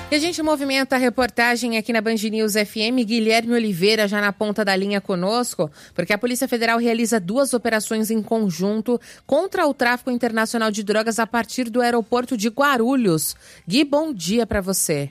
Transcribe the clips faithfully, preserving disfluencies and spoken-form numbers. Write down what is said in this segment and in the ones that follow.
E a gente movimenta a reportagem aqui na Band News F M. Guilherme Oliveira já na ponta da linha conosco, porque a Polícia Federal realiza duas operações em conjunto contra o tráfico internacional de drogas a partir do aeroporto de Guarulhos. Gui, bom dia para você.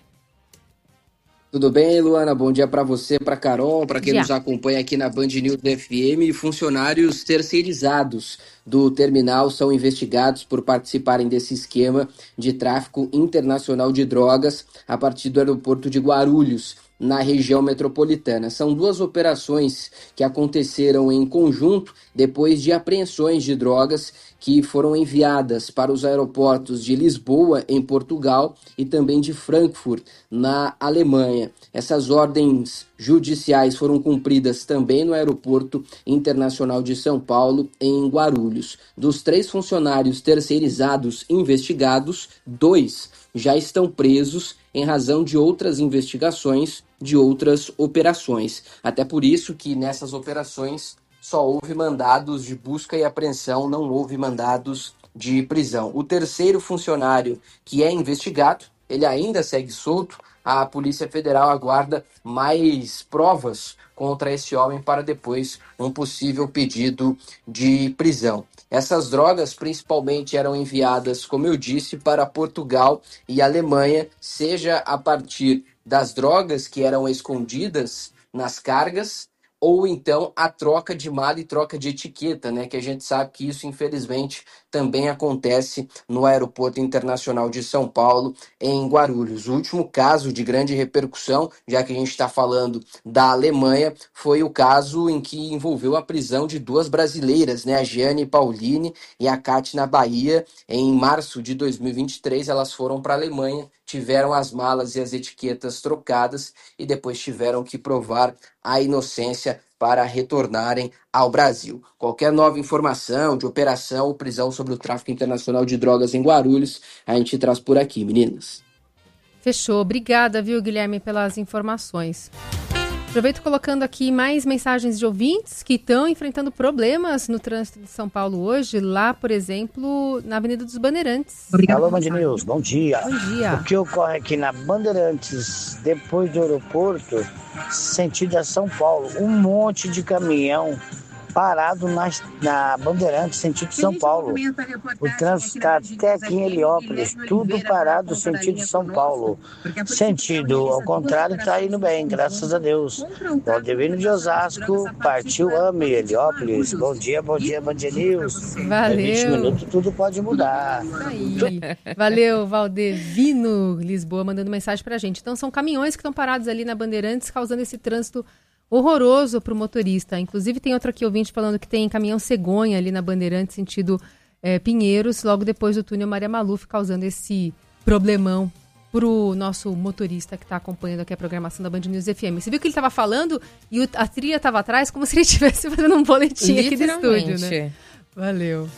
Tudo bem, Luana? Bom dia para você, para Carol, para quem dia. nos acompanha aqui na Band News F M. Funcionários terceirizados do terminal são investigados por participarem desse esquema de tráfico internacional de drogas a partir do aeroporto de Guarulhos, na região metropolitana. São duas operações que aconteceram em conjunto depois de apreensões de drogas que foram enviadas para os aeroportos de Lisboa, em Portugal, e também de Frankfurt, na Alemanha. Essas ordens judiciais foram cumpridas também no Aeroporto Internacional de São Paulo, em Guarulhos. Dos três funcionários terceirizados investigados, dois já estão presos em razão de outras investigações de outras operações. Até por isso que nessas operações só houve mandados de busca e apreensão, não houve mandados de prisão. O terceiro funcionário que é investigado, ele ainda segue solto. A Polícia Federal aguarda mais provas contra esse homem para depois um possível pedido de prisão. Essas drogas principalmente eram enviadas, como eu disse, para Portugal e Alemanha, seja a partir das drogas que eram escondidas nas cargas, ou então a troca de mala e troca de etiqueta, né? Que a gente sabe que isso, infelizmente, também acontece no Aeroporto Internacional de São Paulo, em Guarulhos. O último caso de grande repercussão, já que a gente está falando da Alemanha, foi o caso em que envolveu a prisão de duas brasileiras, né? A Giane Pauline e a Kate na Bahia. Em março de dois mil e vinte e três, elas foram para a Alemanha, tiveram as malas e as etiquetas trocadas e depois tiveram que provar a inocência para retornarem ao Brasil. Qualquer nova informação de operação ou prisão sobre o tráfico internacional de drogas em Guarulhos, a gente traz por aqui, meninas. Fechou. Obrigada, viu, Guilherme, pelas informações. Aproveito colocando aqui mais mensagens de ouvintes que estão enfrentando problemas no trânsito de São Paulo hoje, lá, por exemplo, na Avenida dos Bandeirantes. Alô, Band News, bom dia. Bom dia. O que ocorre aqui na Bandeirantes, depois do aeroporto, sentido a São Paulo, um monte de caminhão parado na, na Bandeirantes, sentido São Paulo. O trânsito está até aqui em Heliópolis, tudo parado, sentido São Paulo. Sentido ao contrário, está indo bem, graças a Deus. Valdevino de Osasco, partiu Ame, Heliópolis. Bom dia, bom dia, Band News. Valeu. Em vinte minutos tudo pode mudar. Aí. Valeu, Valdevino, Lisboa, mandando mensagem pra gente. Então são caminhões que estão parados ali na Bandeirantes, causando esse trânsito horroroso para o motorista. Inclusive tem outro aqui ouvinte falando que tem caminhão cegonha ali na Bandeirantes, sentido é, Pinheiros, logo depois do túnel Maria Maluf, causando esse problemão para o nosso motorista que está acompanhando aqui a programação da Band News F M. Você viu que ele estava falando e o, a trilha estava atrás como se ele estivesse fazendo um boletim aqui do estúdio, né? Valeu.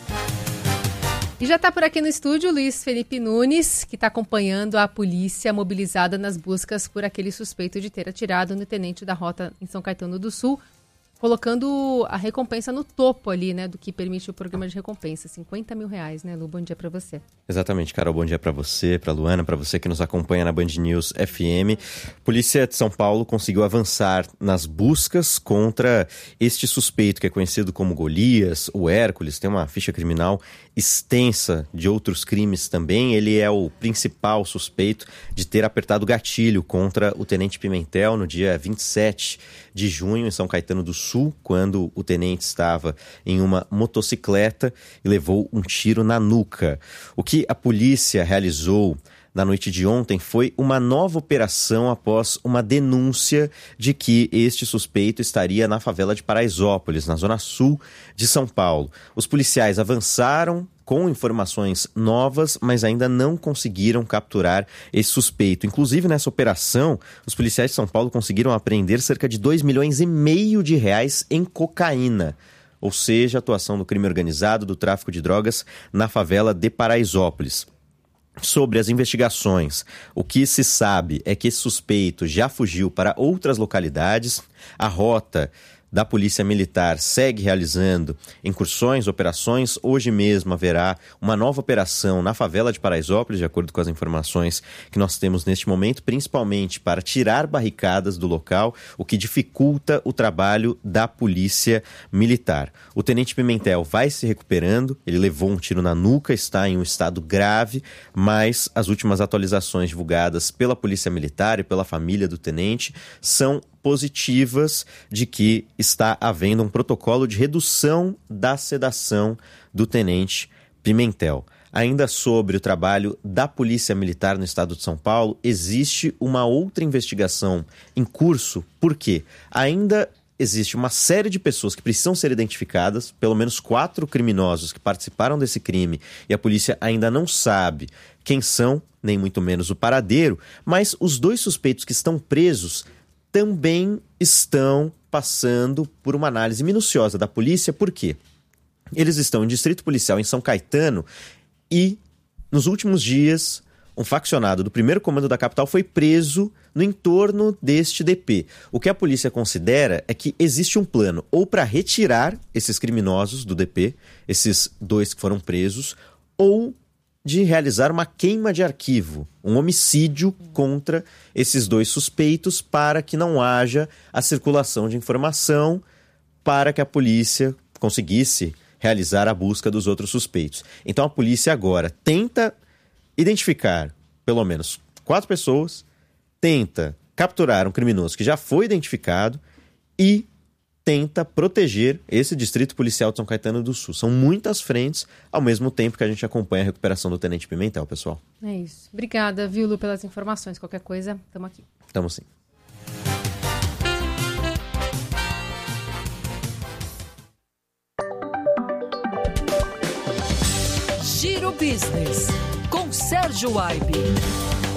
E já está por aqui no estúdio o Luiz Felipe Nunes, que está acompanhando a polícia mobilizada nas buscas por aquele suspeito de ter atirado no tenente da rota em São Caetano do Sul, colocando a recompensa no topo ali, né, do que permite o programa de recompensa, cinquenta mil reais, né, Lu? Bom dia para você. Exatamente, Carol, bom dia para você, para Luana, para você que nos acompanha na Band News F M. Polícia de São Paulo conseguiu avançar nas buscas contra este suspeito que é conhecido como Golias, o Hércules, tem uma ficha criminal extensa de outros crimes também. Ele é o principal suspeito de ter apertado o gatilho contra o tenente Pimentel no dia vinte e sete de junho em São Caetano do Sul, quando o tenente estava em uma motocicleta e levou um tiro na nuca. O que a polícia realizou na noite de ontem foi uma nova operação após uma denúncia de que este suspeito estaria na favela de Paraisópolis, na zona sul de São Paulo. Os policiais avançaram com informações novas, mas ainda não conseguiram capturar esse suspeito. Inclusive, nessa operação, os policiais de São Paulo conseguiram apreender cerca de dois milhões e meio de reais em cocaína. Ou seja, a atuação do crime organizado, do tráfico de drogas na favela de Paraisópolis. Sobre as investigações, o que se sabe é que esse suspeito já fugiu para outras localidades. A rota da Polícia Militar segue realizando incursões, operações. Hoje mesmo haverá uma nova operação na favela de Paraisópolis, de acordo com as informações que nós temos neste momento, principalmente para tirar barricadas do local, o que dificulta o trabalho da Polícia Militar. O Tenente Pimentel vai se recuperando, ele levou um tiro na nuca, está em um estado grave, mas as últimas atualizações divulgadas pela Polícia Militar e pela família do tenente são positivas de que está havendo um protocolo de redução da sedação do Tenente Pimentel. Ainda sobre o trabalho da Polícia Militar no estado de São Paulo, existe uma outra investigação em curso. Por quê? Ainda existe uma série de pessoas que precisam ser identificadas, pelo menos quatro criminosos que participaram desse crime, e a polícia ainda não sabe quem são, nem muito menos o paradeiro, mas os dois suspeitos que estão presos também estão passando por uma análise minuciosa da polícia. Por quê? Eles estão em distrito policial em São Caetano e, nos últimos dias, um faccionado do primeiro comando da capital foi preso no entorno deste D P. O que a polícia considera é que existe um plano ou para retirar esses criminosos do D P, esses dois que foram presos, ou de realizar uma queima de arquivo, um homicídio contra esses dois suspeitos para que não haja a circulação de informação, para que a polícia conseguisse realizar a busca dos outros suspeitos. Então a polícia agora tenta identificar pelo menos quatro pessoas, tenta capturar um criminoso que já foi identificado e tenta proteger esse distrito policial de São Caetano do Sul. São muitas frentes, ao mesmo tempo que a gente acompanha a recuperação do Tenente Pimentel, pessoal. É isso. Obrigada, viu, Lu, pelas informações. Qualquer coisa, estamos aqui. Estamos sim. Giro Business, com Sérgio Aibe.